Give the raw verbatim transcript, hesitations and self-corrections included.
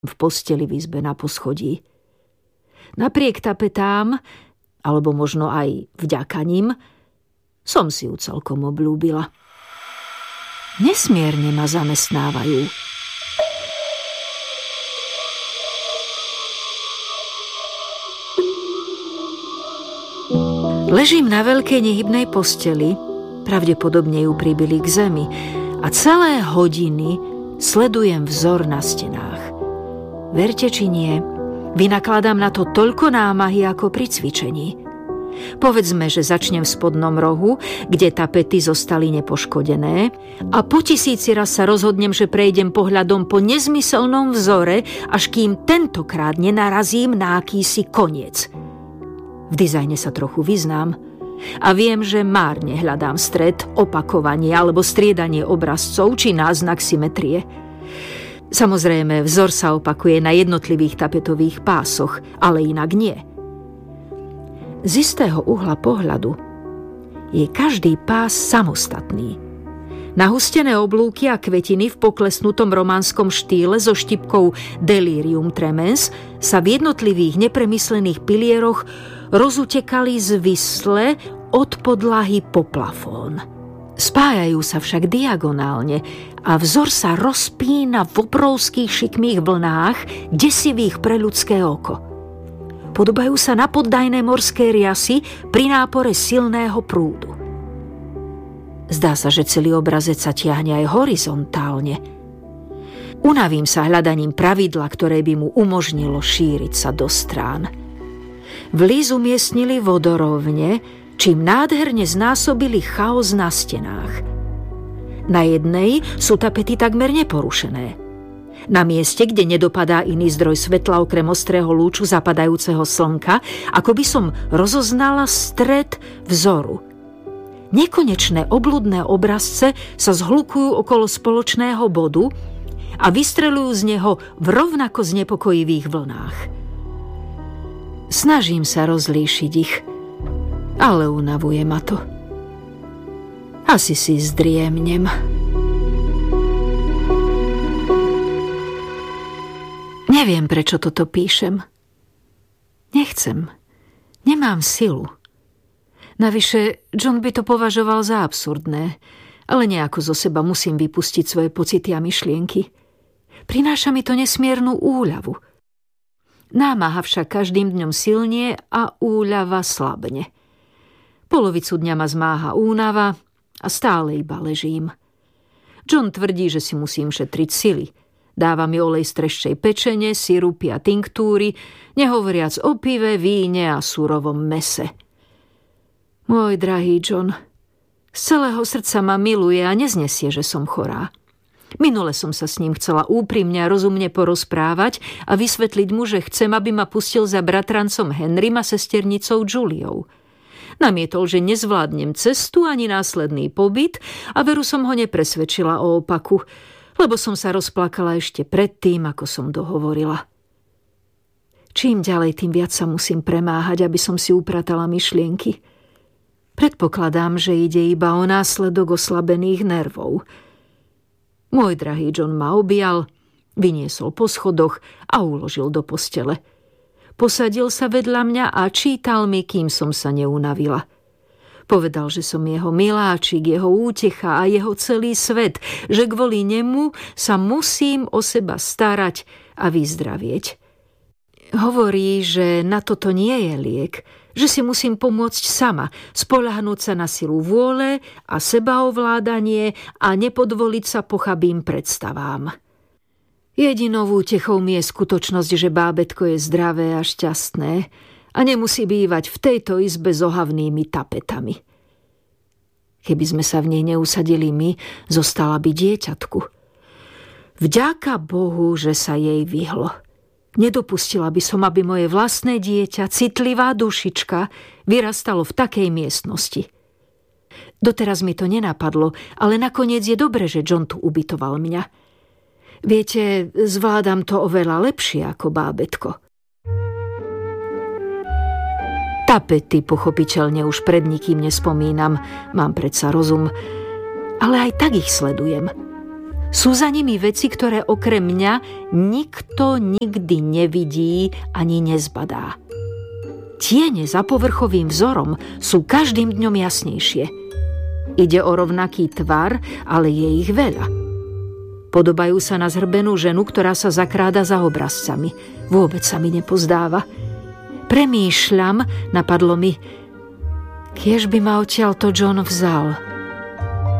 v posteli v izbe na poschodí. Napriek tapetám, alebo možno aj vďaka nim, som si ju celkom obľúbila. Nesmierne ma zamestnávajú. Ležím na veľkej nehybnej posteli, pravdepodobne ju pribili k zemi, a celé hodiny sledujem vzor na stenách. Verte či nie, vynakladám na to toľko námahy ako pri cvičení. Povedzme, že začnem v spodnom rohu, kde tapety zostali nepoškodené, a po tisíci raz sa rozhodnem, že prejdem pohľadom po nezmyselnom vzore, až kým tentokrát nenarazím na akýsi koniec. V dizajne sa trochu vyznám a viem, že márne hľadám stred, opakovanie alebo striedanie obrazcov či náznak symetrie. Samozrejme, vzor sa opakuje na jednotlivých tapetových pásoch, ale inak nie. Z istého uhla pohľadu je každý pás samostatný. Nahustené oblúky a kvetiny v poklesnutom románskom štýle so štipkou delirium tremens sa v jednotlivých nepremyslených pilieroch rozutekali zvisle od podlahy po plafón. Spájajú sa však diagonálne a vzor sa rozpína v obrovských šikmých vlnách, desivých pre ľudské oko. Podobajú sa na poddajné morské riasy pri nápore silného prúdu. Zdá sa, že celý obrazec sa tiahne aj horizontálne. Unavím sa hľadaním pravidla, ktoré by mu umožnilo šíriť sa do strán. Vlíz umiestnili vodorovne, čím nádherne znásobili chaos na stenách. Na jednej sú tapety takmer neporušené. Na mieste, kde nedopadá iný zdroj svetla okrem ostrého lúču zapadajúceho slnka, ako by som rozoznala stred vzoru. Nekonečné obľudné obrazce sa zhlukujú okolo spoločného bodu a vystreľujú z neho v rovnako znepokojivých vlnách. Snažím sa rozlíšiť ich, ale unavuje ma to. Asi si zdriemnem. Neviem, prečo toto píšem. Nechcem. Nemám silu. Navyše, John by to považoval za absurdné, ale nejako zo seba musím vypustiť svoje pocity a myšlienky. Prináša mi to nesmiernu úľavu. Námaha však každým dňom silnie a úľava slabne. Polovicu dňa ma zmáha únava a stále iba ležím. John tvrdí, že si musím šetriť sily. Dáva mi olej z treščej pečene, sirupy a tinktúry, nehovoriac o pive, víne a surovom mese. Môj drahý John, z celého srdca ma miluje a neznesie, že som chorá. Minule som sa s ním chcela úprimne a rozumne porozprávať a vysvetliť mu, že chcem, aby ma pustil za bratrancom Henrym a sesternicou Juliou. Namietol, že nezvládnem cestu ani následný pobyt a veru som ho nepresvedčila o opaku, lebo som sa rozplakala ešte predtým, ako som dohovorila. Čím ďalej, tým viac sa musím premáhať, aby som si upratala myšlienky. Predpokladám, že ide iba o následok oslabených nervov. Môj drahý John ma objal, vyniesol po schodoch a uložil do postele. Posadil sa vedľa mňa a čítal mi, kým som sa neunavila. Povedal, že som jeho miláčik, jeho útecha a jeho celý svet, že kvôli nemu sa musím o seba starať a vyzdravieť. Hovorí, že na toto nie je liek, že si musím pomôcť sama, spoľahnúť sa na silu vôle a sebaovládanie a nepodvoliť sa pochabým predstavám. Jedinou útechou mi je skutočnosť, že bábätko je zdravé a šťastné a nemusí bývať v tejto izbe s ohavnými tapetami. Keby sme sa v nej neusadili my, zostala by dieťatku. Vďaka Bohu, že sa jej vyhlo. Nedopustila by som, aby moje vlastné dieťa, citlivá dušička, vyrastalo v takej miestnosti. Doteraz mi to nenapadlo, ale nakoniec je dobre, že John tu ubytoval mňa. Viete, zvládam to oveľa lepšie ako bábätko. Tapety pochopiteľne už pred nikým nespomínam, mám predsa rozum, ale aj tak ich sledujem. Sú za nimi veci, ktoré okrem mňa nikto nikdy nevidí ani nezbadá. Tiene za povrchovým vzorom sú každým dňom jasnejšie. Ide o rovnaký tvar, ale je ich veľa. Podobajú sa na zhrbenú ženu, ktorá sa zakráda za obrazcami. Vôbec sa mi nepozdáva. Premýšľam, napadlo mi, kiež by ma odtiaľto John vzal.